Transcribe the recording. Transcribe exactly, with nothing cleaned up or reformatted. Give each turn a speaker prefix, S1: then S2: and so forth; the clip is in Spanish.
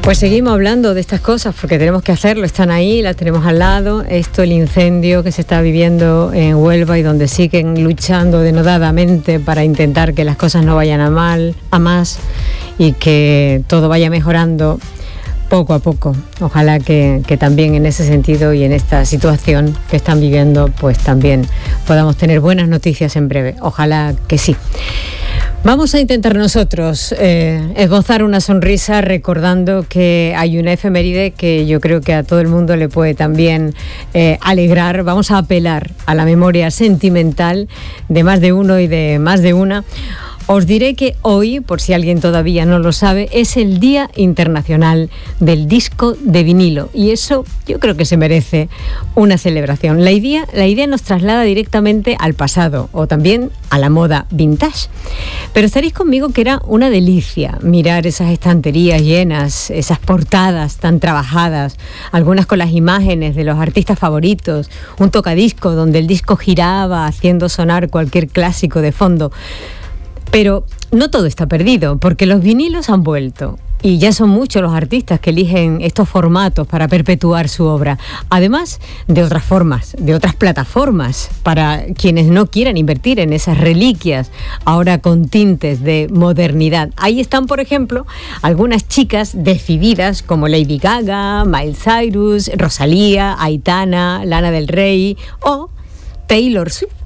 S1: Pues seguimos hablando de estas cosas porque tenemos que hacerlo, están ahí, las tenemos al lado. Esto, el incendio que se está viviendo en Huelva y donde siguen luchando denodadamente para intentar que las cosas no vayan a mal, a más y que todo vaya mejorando poco a poco. Ojalá que, que también en ese sentido y en esta situación que están viviendo, pues también podamos tener buenas noticias en breve. Ojalá que sí. Vamos a intentar nosotros eh, esbozar una sonrisa recordando que hay una efeméride que yo creo que a todo el mundo le puede también eh, alegrar. Vamos a apelar a la memoria sentimental de más de uno y de más de una. Os diré que hoy, por si alguien todavía no lo sabe, es el Día Internacional del Disco de Vinilo y eso yo creo que se merece una celebración. La idea, la idea nos traslada directamente al pasado o también a la moda vintage. Pero estaréis conmigo que era una delicia mirar esas estanterías llenas, esas portadas tan trabajadas, algunas con las imágenes de los artistas favoritos, un tocadisco donde el disco giraba haciendo sonar cualquier clásico de fondo. Pero no todo está perdido, porque los vinilos han vuelto y ya son muchos los artistas que eligen estos formatos para perpetuar su obra, además de otras formas, de otras plataformas, para quienes no quieran invertir en esas reliquias, ahora con tintes de modernidad. Ahí están, por ejemplo, algunas chicas decididas como Lady Gaga, Miley Cyrus, Rosalía, Aitana, Lana del Rey o Taylor Swift.